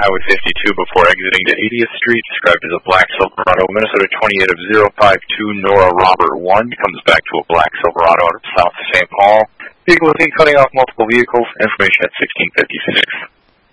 Highway 52 before exiting to 80th Street, described as a black Silverado, Minnesota 28 of 052 Nora Robert 1, comes back to a black Silverado out of south of St. Paul. Vehicle was seen cutting off multiple vehicles. Information at 1656.